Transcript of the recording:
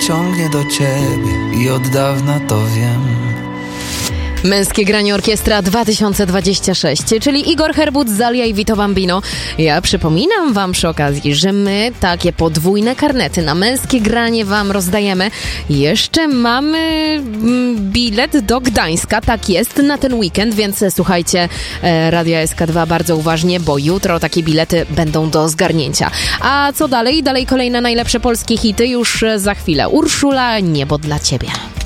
ciągnie do ciebie i od dawna to wiem. Męskie granie orkiestra 2026, czyli Igor Herbut, Zalia i Vito Bambino. Ja przypominam wam przy okazji, że my takie podwójne karnety na męskie granie wam rozdajemy. Jeszcze mamy bilet do Gdańska, tak jest, na ten weekend, więc słuchajcie Radia SK2 bardzo uważnie, bo jutro takie bilety będą do zgarnięcia. A co dalej? Dalej kolejne najlepsze polskie hity już za chwilę. Urszula, Niebo dla ciebie.